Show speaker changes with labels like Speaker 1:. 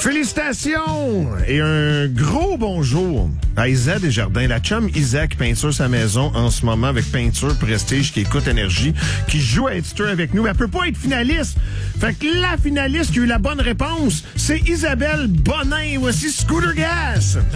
Speaker 1: Félicitations et un gros bonjour à Isa Desjardins, la chum Isa qui peinture sa maison en ce moment avec Peinture Prestige qui écoute Énergie, qui joue à Edster avec nous. Mais elle peut pas être finaliste. Fait que la finaliste qui a eu la bonne réponse, c'est Isabelle Bonin. Voici Scooter Gas.